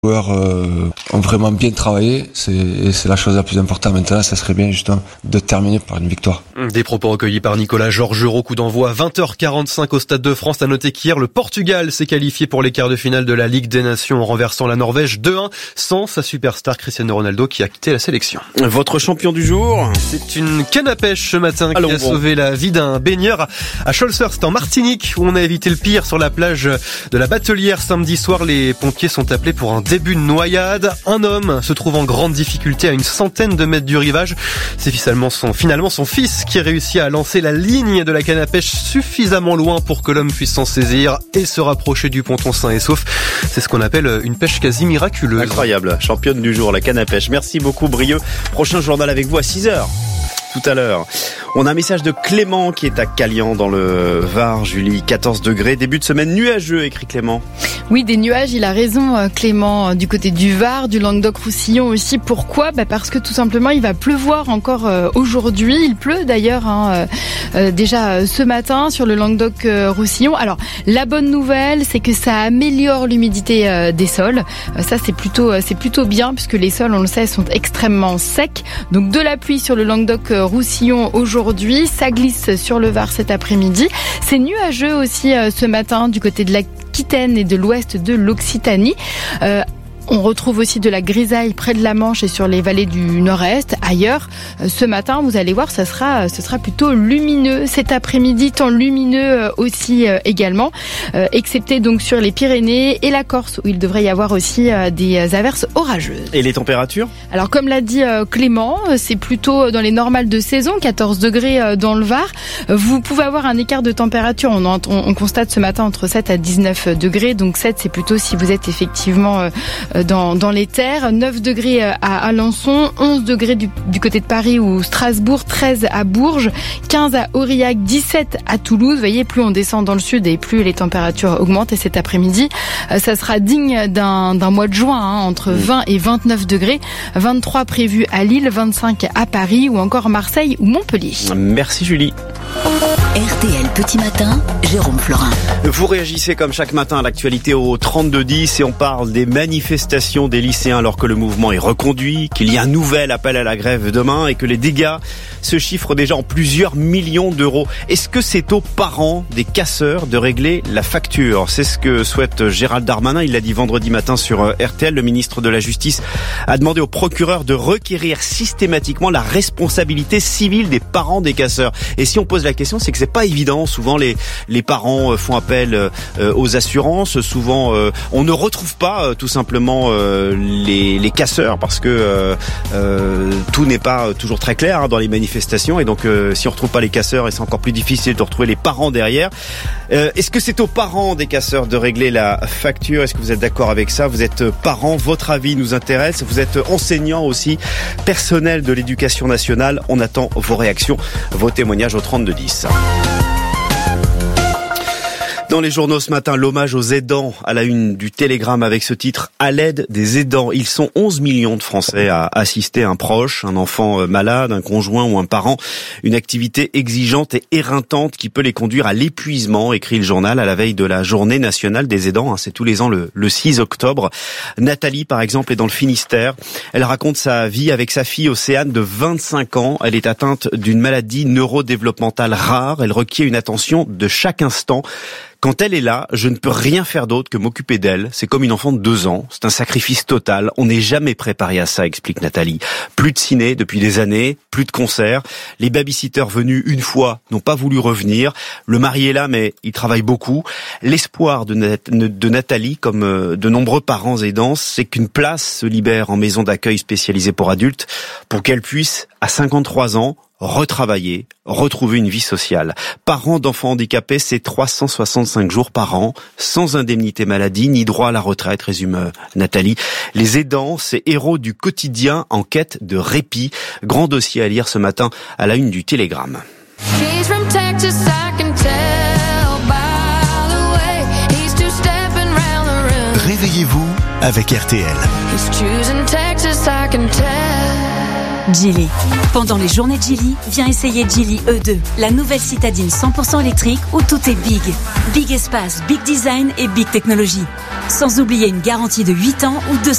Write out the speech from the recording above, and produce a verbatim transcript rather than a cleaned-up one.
Les joueurs euh, ont vraiment bien travaillé, c'est, et c'est la chose la plus importante maintenant, ça serait bien justement de terminer par une victoire. Des propos recueillis par Nicolas Georgerot, coup d'envoi vingt heures quarante-cinq au Stade de France. À noter qu'hier, le Portugal s'est qualifié pour les quarts de finale de la Ligue des Nations en renversant la Norvège deux un sans sa superstar Cristiano Ronaldo qui a quitté la sélection. Votre champion du jour ? C'est une canne à pêche ce matin Allons, qui a bon. sauvé la vie d'un baigneur à Scholzhurst en Martinique où on a évité le pire sur la plage de la Batelière samedi soir. Les pompiers sont appelés pour un début de noyade. Un homme se trouve en grande difficulté à une centaine de mètres du rivage. C'est finalement son, finalement son fils qui a réussi à lancer la ligne de la canne à pêche suffisamment loin pour que l'homme puisse s'en saisir et se rapprocher du ponton sain et sauf. C'est ce qu'on appelle une pêche quasi miraculeuse. Incroyable, championne du jour, la canne à pêche. Merci beaucoup Brieux. Prochain journal avec vous à six heures. Tout à l'heure. On a un message de Clément qui est à Calian dans le Var, Julie, quatorze degrés. Début de semaine nuageux, écrit Clément. Oui, des nuages, il a raison Clément, du côté du Var, du Languedoc-Roussillon aussi. Pourquoi ? Bah parce que tout simplement il va pleuvoir encore aujourd'hui. Il pleut d'ailleurs hein, euh, déjà ce matin sur le Languedoc-Roussillon. Alors la bonne nouvelle, c'est que ça améliore l'humidité euh, des sols. Euh, ça c'est plutôt c'est plutôt bien puisque les sols, on le sait, sont extrêmement secs. Donc de la pluie sur le Languedoc-Roussillon aujourd'hui, ça glisse sur le Var cet après-midi. C'est nuageux aussi euh, ce matin du côté de l'Aquitaine et de l'ouest de l'Occitanie. Euh, On retrouve aussi de la grisaille près de la Manche et sur les vallées du nord-est. Ailleurs, ce matin, vous allez voir, ça sera, ce sera plutôt lumineux. Cet après-midi, temps lumineux aussi euh, également, euh, excepté donc sur les Pyrénées et la Corse, où il devrait y avoir aussi euh, des averses orageuses. Et les températures ? Alors, comme l'a dit euh, Clément, c'est plutôt dans les normales de saison, quatorze degrés euh, dans le Var. Vous pouvez avoir un écart de température, on, on, on constate ce matin entre sept à dix-neuf degrés. Donc sept, c'est plutôt si vous êtes effectivement... Euh, Dans, dans les terres, neuf degrés à Alençon, onze degrés du, du côté de Paris ou Strasbourg, treize à Bourges, quinze à Aurillac, dix-sept à Toulouse. Vous voyez, plus on descend dans le sud et plus les températures augmentent. Et cet après-midi, ça sera digne d'un, d'un mois de juin, hein, entre vingt et vingt-neuf degrés. vingt-trois prévus à Lille, vingt-cinq à Paris ou encore Marseille ou Montpellier. Merci Julie. R T L Petit Matin, Jérôme Florin. Vous réagissez comme chaque matin à l'actualité au trente-deux dix et on parle des manifestations des lycéens alors que le mouvement est reconduit, qu'il y a un nouvel appel à la grève demain et que les dégâts se chiffrent déjà en plusieurs millions d'euros. Est-ce que c'est aux parents des casseurs de régler la facture ? C'est ce que souhaite Gérald Darmanin. Il l'a dit vendredi matin sur R T L. Le ministre de la Justice a demandé au procureur de requérir systématiquement la responsabilité civile des parents des casseurs. Et si on pose la question, c'est que c'est pas évident. Souvent, les les parents font appel euh, aux assurances. Souvent, euh, on ne retrouve pas euh, tout simplement euh, les les casseurs parce que euh, euh, tout n'est pas toujours très clair hein, dans les manifestations. Et donc, euh, si on retrouve pas les casseurs, et c'est encore plus difficile de retrouver les parents derrière. Euh, est-ce que c'est aux parents des casseurs de régler la facture ? Est-ce que vous êtes d'accord avec ça ? Vous êtes parents, votre avis nous intéresse. Vous êtes enseignant aussi, personnel de l'éducation nationale. On attend vos réactions, vos témoignages au trente-deux dix. Dans les journaux ce matin, l'hommage aux aidants à la une du Télégramme avec ce titre « À l'aide des aidants ». Ils sont onze millions de Français à assister un proche, un enfant malade, un conjoint ou un parent. Une activité exigeante et éreintante qui peut les conduire à l'épuisement, écrit le journal à la veille de la journée nationale des aidants. C'est tous les ans le, le six octobre. Nathalie, par exemple, est dans le Finistère. Elle raconte sa vie avec sa fille Océane de vingt-cinq ans. Elle est atteinte d'une maladie neurodéveloppementale rare. Elle requiert une attention de chaque instant. Quand elle est là, je ne peux rien faire d'autre que m'occuper d'elle. C'est comme une enfant de deux ans. C'est un sacrifice total. On n'est jamais préparé à ça, explique Nathalie. Plus de ciné depuis des années, plus de concerts. Les babysitters venus une fois n'ont pas voulu revenir. Le mari est là, mais il travaille beaucoup. L'espoir de, Nat- de Nathalie, comme de nombreux parents aidants, c'est qu'une place se libère en maison d'accueil spécialisée pour adultes pour qu'elle puisse, à cinquante-trois ans, retravailler, retrouver une vie sociale. Parents d'enfants handicapés, c'est trois cent soixante-cinq jours par an, sans indemnité maladie, ni droit à la retraite, résume Nathalie. Les aidants, c'est héros du quotidien en quête de répit. Grand dossier à lire ce matin à la une du Télégramme. Réveillez-vous avec R T L. Geely. Pendant les journées de Geely, viens essayer Geely E deux, la nouvelle citadine cent pour cent électrique où tout est big. Big espace, big design et big technologie. Sans oublier une garantie de huit ans ou deux